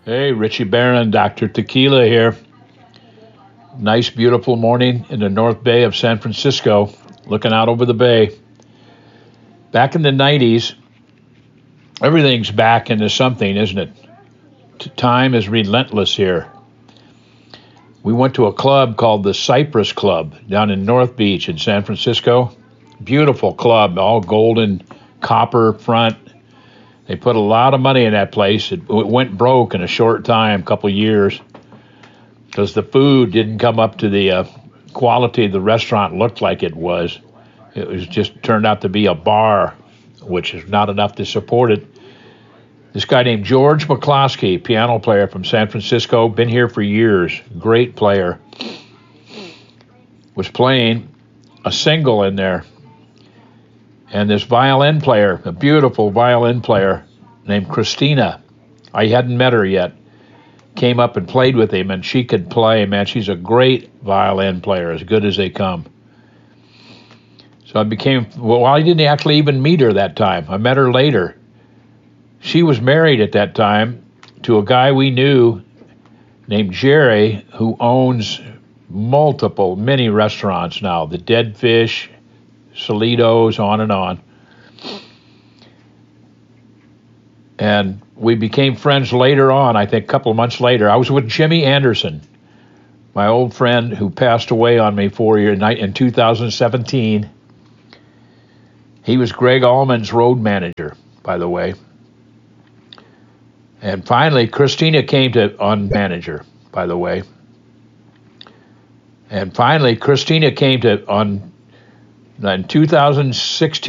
Hey, Richie Barron, Dr. Tequila here. Nice, beautiful morning in the North Bay of San Francisco, looking out over the bay. Back in the 90s, everything's back into something, isn't it? Time is relentless here. We went to a club called the Cypress Club down in North Beach in San Francisco. Beautiful club, all golden copper front. They put a lot of money in that place. It went broke in a short time, couple of years, because the food didn't come up to the quality the restaurant looked like it was. It was just turned out to be a bar, which is not enough to support it. This guy named George McCloskey, piano player from San Francisco, been here for years, great player, was playing a single in there. And this violin player, a beautiful violin player named Christina, I hadn't met her yet, came up and played with him, and she could play, man. She's a great violin player, as good as they come. So I didn't actually even meet her that time. I met her later. She was married at that time to a guy we knew named Jerry, who owns many restaurants now, the Dead Fish, Salitos, on and on. And we became friends later on, I think a couple of months later. I was with Jimmy Anderson, my old friend who passed away on me in 2017. He was Greg Allman's road manager, by the way. And finally, Christina came on manager, by the way. And finally, Christina came in 2016.